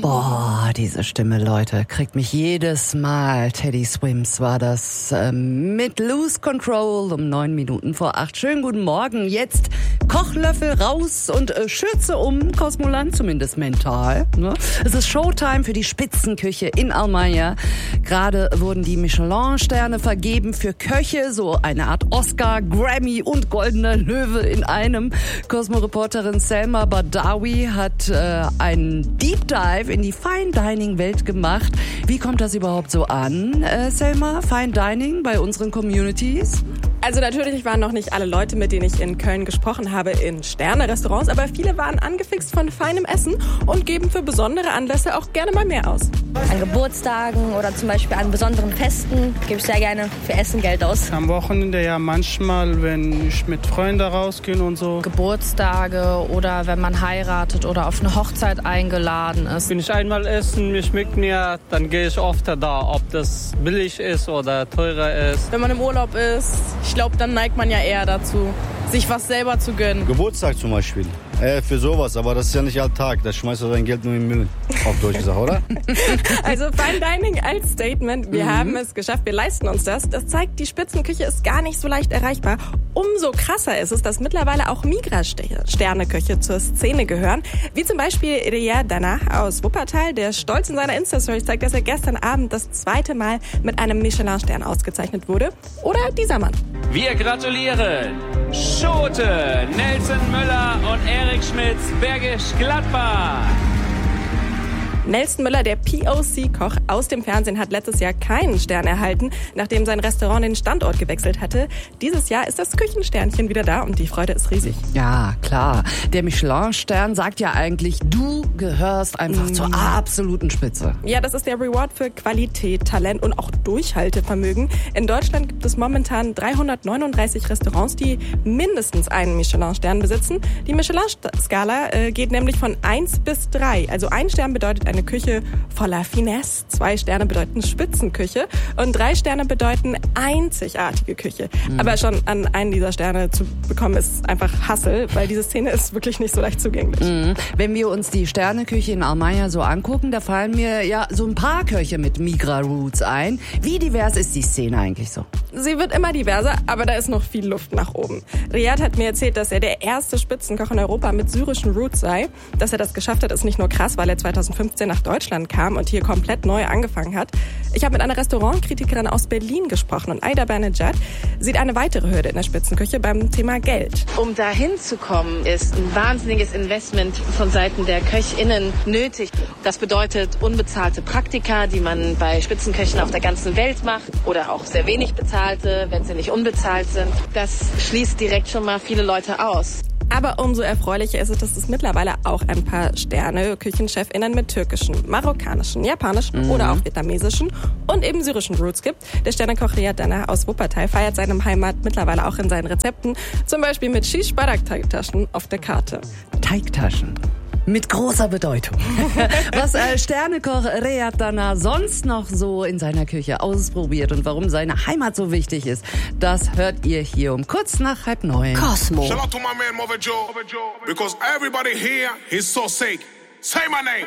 Boah, diese Stimme, Leute, kriegt mich jedes Mal. Teddy Swims war das mit Lose Control um 9 Minuten vor 8. Schönen guten Morgen. Jetzt Kochlöffel raus und Schürze um, Cosmoland, zumindest mental. Ne? Es ist Showtime für die Spitzenküche in Almanya. Gerade wurden die Michelin-Sterne vergeben für Köche, so eine Art Oscar, Grammy und Goldener Löwe in einem. Cosmo-Reporterin Selma Badawi hat einen Deep Dive in die Fine Dining Welt gemacht. Wie kommt das überhaupt so an, Selma? Fine Dining bei unseren Communities? Also natürlich waren noch nicht alle Leute, mit denen ich in Köln gesprochen habe, in Sterne-Restaurants, aber viele waren angefixt von feinem Essen und geben für besondere Anlässe auch gerne mal mehr aus. An Geburtstagen oder zum Beispiel an besonderen Festen gebe ich sehr gerne für Essen Geld aus. Am Wochenende ja manchmal, wenn ich mit Freunden rausgehe und so. Geburtstage oder wenn man heiratet oder auf eine Hochzeit eingeladen ist. Wenn ich einmal essen, mir schmeckt mir, dann gehe ich oft da, ob das billig ist oder teurer ist. Wenn man im Urlaub ist, ich glaube, dann neigt man ja eher dazu, sich was selber zu gönnen. Geburtstag zum Beispiel. Für sowas, aber das ist ja nicht Alltag. Da schmeißt du dein Geld nur in den Müll. Auf Deutsch gesagt, oder? Also Fine Dining als Statement. Wir haben es geschafft, wir leisten uns das. Das zeigt, die Spitzenküche ist gar nicht so leicht erreichbar. Umso krasser ist es, dass mittlerweile auch Migra-Sterneköche zur Szene gehören. Wie zum Beispiel Riyad Dana aus Wuppertal, der stolz in seiner Insta-Story zeigt, dass er gestern Abend das 2. Mal mit einem Michelin-Stern ausgezeichnet wurde. Oder dieser Mann. Wir gratulieren Schote, Nelson Müller und Erik Schmitz, Bergisch Gladbach. Nelson Müller, der POC-Koch aus dem Fernsehen, hat letztes Jahr keinen Stern erhalten, nachdem sein Restaurant den Standort gewechselt hatte. Dieses Jahr ist das Küchensternchen wieder da und die Freude ist riesig. Ja, klar. Der Michelin-Stern sagt ja eigentlich, du gehörst einfach zur absoluten Spitze. Ja, das ist der Reward für Qualität, Talent und auch Durchhaltevermögen. In Deutschland gibt es momentan 339 Restaurants, die mindestens einen Michelin-Stern besitzen. Die Michelin-Skala geht nämlich von 1 bis 3. Also 1 Stern bedeutet eine Küche voller Finesse, 2 Sterne bedeuten Spitzenküche und 3 Sterne bedeuten einzigartige Küche. Aber schon an einen dieser Sterne zu bekommen, ist einfach Hassel, weil diese Szene ist wirklich nicht so leicht zugänglich. Wenn wir uns die Sterneküche in Almanya so angucken, da fallen mir ja so ein paar Köche mit Migra-Roots ein. Wie divers ist die Szene eigentlich so? Sie wird immer diverser, aber da ist noch viel Luft nach oben. Riyad hat mir erzählt, dass er der erste Spitzenkoch in Europa mit syrischen Roots sei. Dass er das geschafft hat, ist nicht nur krass, weil er 2015 nach Deutschland kam und hier komplett neu angefangen hat. Ich habe mit einer Restaurantkritikerin aus Berlin gesprochen und Aida Bernadette sieht eine weitere Hürde in der Spitzenküche beim Thema Geld. Um dahin zu kommen, ist ein wahnsinniges Investment von Seiten der KöchInnen nötig. Das bedeutet unbezahlte Praktika, die man bei Spitzenköchen auf der ganzen Welt macht oder auch sehr wenig bezahlte, wenn sie nicht unbezahlt sind. Das schließt direkt schon mal viele Leute aus. Aber umso erfreulicher ist es, dass es mittlerweile auch ein paar Sterne-KüchenchefInnen mit türkischen, marokkanischen, japanischen oder auch vietnamesischen und eben syrischen Roots gibt. Der Sternekoch Riyad Dana aus Wuppertal feiert seine Heimat mittlerweile auch in seinen Rezepten, zum Beispiel mit Shish Barak-Teigtaschen auf der Karte. Teigtaschen. Mit großer Bedeutung. Was Sternekoch Riyad Dana sonst noch so in seiner Küche ausprobiert und warum seine Heimat so wichtig ist, das hört ihr hier um kurz nach 8:30. Cosmo. Shout out to my man Mother Joe, because everybody here is so sick. Say my name.